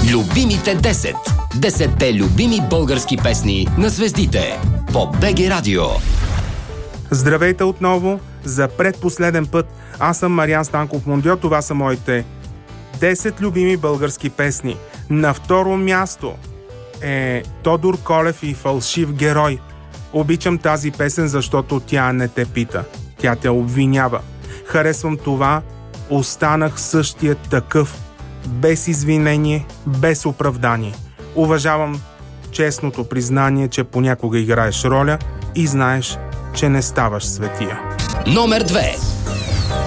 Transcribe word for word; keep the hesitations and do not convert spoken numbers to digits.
Любимите десет. Десетте любими български песни на звездите по БГ Радио. Здравейте отново за предпоследен път. Аз съм Мариан Станков Мондио. Това са моите десет любими български песни. На второ място е Тодор Колев и Фалшив герой. Обичам тази песен, защото тя не те пита. Тя те обвинява. Харесвам това. Останах същия такъв. Без извинение, без оправдание. Уважавам честното признание, че понякога играеш роля и знаеш, че не ставаш светия. Номер две.